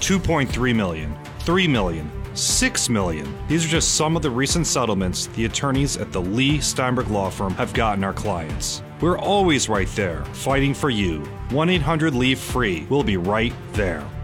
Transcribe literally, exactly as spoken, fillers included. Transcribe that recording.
two point three million dollars, three million dollars, six million dollars. These are just some of the recent settlements the attorneys at the Lee Steinberg Law Firm have gotten our clients. We're always right there, fighting for you. one eight hundred leave free. We'll be right there.